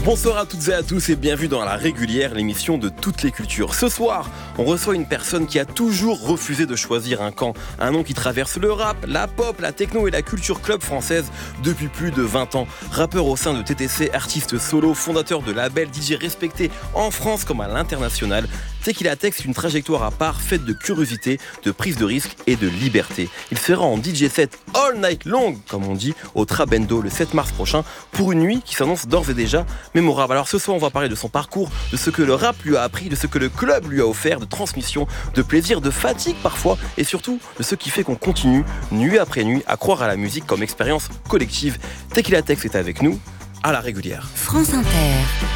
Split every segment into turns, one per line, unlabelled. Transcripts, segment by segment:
Bonsoir à toutes et à tous et bienvenue dans La Régulière, l'émission de toutes les cultures. Ce soir, on reçoit une personne qui a toujours refusé de choisir un camp. Un nom qui traverse le rap, la pop, la techno et la culture club française depuis plus de 20 ans. Rappeur au sein de TTC, artiste solo, fondateur de label, DJ respecté en France comme à l'international, Tequila Tech, c'est une trajectoire à part faite de curiosité, de prise de risque et de liberté. Il sera en DJ set all night long, comme on dit, au Trabendo le 7 mars prochain pour une nuit qui s'annonce d'ores et déjà mémorable. Alors ce soir, on va parler de son parcours, de ce que le rap lui a appris, de ce que le club lui a offert, de transmission, de plaisir, de fatigue parfois, et surtout de ce qui fait qu'on continue, nuit après nuit, à croire à la musique comme expérience collective. Tequila Tech est avec nous, à La Régulière.
France Inter.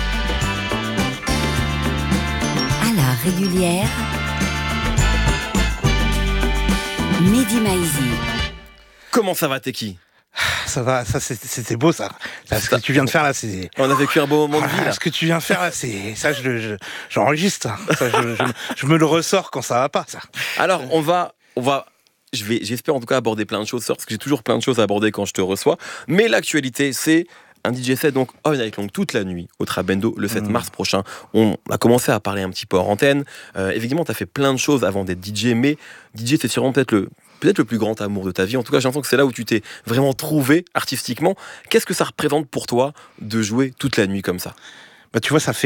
À La Régulière. Mehdi Maizi.
Comment ça va, Teki ?
Ça va, ça c'était beau ça. Ce que tu viens de faire là, c'est.
On a vécu un beau moment de vie là.
Ce que tu viens de faire là, c'est ça, j'enregistre. Ça, je me le ressors quand ça va pas. Ça.
Alors on va. J'espère en tout cas aborder plein de choses, parce que j'ai toujours plein de choses à aborder quand je te reçois. Mais l'actualité, c'est un DJ set donc all night long toute la nuit au Trabendo le 7 mars prochain. On a commencé à parler un petit peu hors antenne. Évidemment, tu as fait plein de choses avant d'être DJ, mais DJ, c'est sûrement peut-être le plus grand amour de ta vie. En tout cas, j'ai l'impression que c'est là où tu t'es vraiment trouvé artistiquement. Qu'est-ce que ça représente pour toi de jouer toute la nuit comme ça ?
Bah, tu vois, ça fait